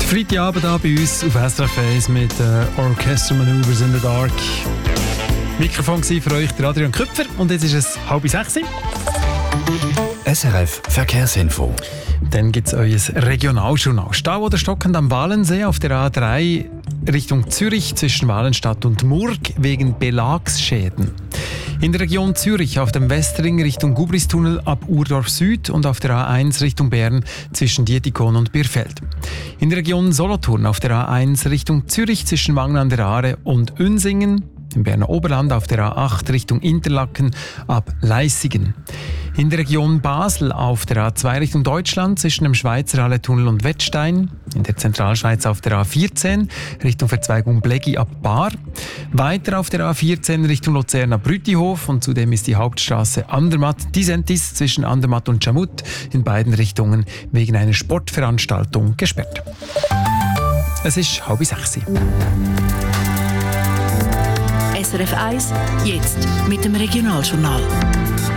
Freitagabend hier bei uns auf SRF 1 mit Orchestra Maneuvers in the Dark. Mikrofon war für euch der Adrian Köpfer und jetzt ist es 5:30. SRF Verkehrsinfo. Dann gibt es euer Regionaljournal. Stau oder stockend am Walensee auf der A3 Richtung Zürich zwischen Walenstadt und Murg wegen Belagsschäden. In der Region Zürich auf dem Westring Richtung Gubristunnel ab Urdorf Süd und auf der A1 Richtung Bern zwischen Dietikon und Bierfeld. In der Region Solothurn auf der A1 Richtung Zürich zwischen Wangen an der Aare und Unsingen. Im Berner Oberland auf der A8 Richtung Interlaken ab Leissigen. In der Region Basel auf der A2 Richtung Deutschland zwischen dem Schweizer Halletunnel und Wettstein. In der Zentralschweiz auf der A14 Richtung Verzweigung Blegi ab Bar. Weiter auf der A14 Richtung Luzern ab Rütihof und zudem ist die Hauptstraße Andermatt-Disentis zwischen Andermatt und Schamut in beiden Richtungen wegen einer Sportveranstaltung gesperrt. Es ist 5:30. SRF 1, jetzt mit dem Regionaljournal.